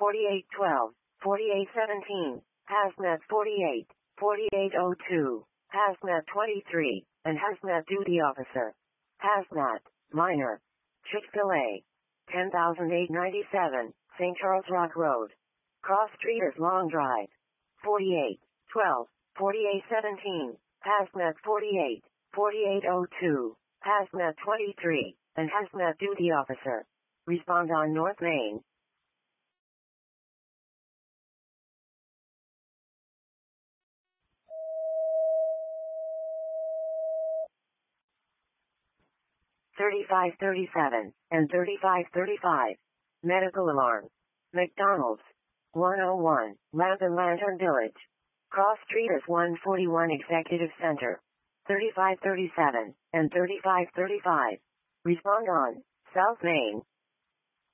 4812, 4817, Hazmat 48, 4802, Hazmat 23, and Hazmat Duty Officer. Hazmat, Minor. Chick-fil-A. 10,897, St. Charles Rock Road. Cross Street is Long Drive. 4812, 4817, Hazmat 48, 4802, Hazmat 23, and Hazmat Duty Officer. Respond on North Main. $35.37 and $35.35. Medical alarm. McDonald's. 101, Lamp and Lantern Village. Cross Street is 141 Executive Center. $35.37 and $35.35. Respond on South Main.